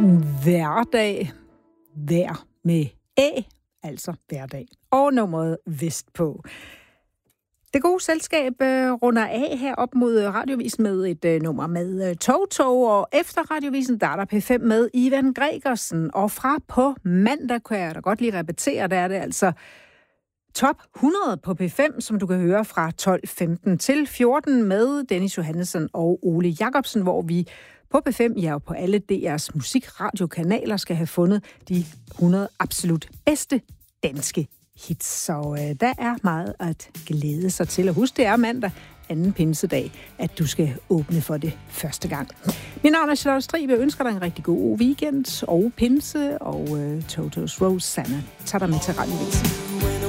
Hverdag. Hver med A, altså hverdag. Og nummeret vestpå. Det gode selskab runder af her op mod Radiovisen med et nummer med Tog, og efter Radiovisen, der er der P5 med Ivan Gregersen. Og fra på mandag, kan jeg da godt lige repetere, der er det altså Top 100 på P5, som du kan høre fra 12.15 til 14 med Dennis Johannesson og Ole Jacobsen, hvor vi på P5, ja, og på alle DR's musikradiokanaler skal have fundet de 100 absolut bedste danske hits. Så der er meget at glæde sig til. Og husk, det er mandag, anden pinsedag, at du skal åbne for det første gang. Mit navn er Charlotte Stribe. Jeg ønsker dig en rigtig god weekend og pinse, og Totos Rosanna tager dig med til Radiovisen.